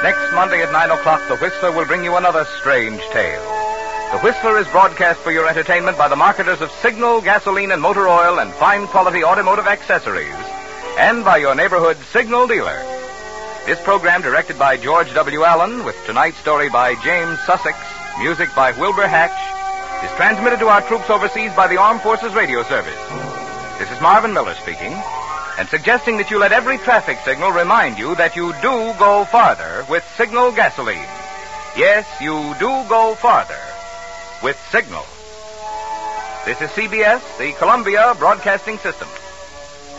Next Monday at 9 o'clock, The Whistler will bring you another strange tale. The Whistler is broadcast for your entertainment by the marketers of Signal, gasoline, and motor oil and fine quality automotive accessories, and by your neighborhood Signal dealer. This program, directed by George W. Allen, with tonight's story by James Sussex, music by Wilbur Hatch, is transmitted to our troops overseas by the Armed Forces Radio Service. This is Marvin Miller speaking, and suggesting that you let every traffic signal remind you that you do go farther with Signal gasoline. Yes, you do go farther with Signal. This is CBS, the Columbia Broadcasting System.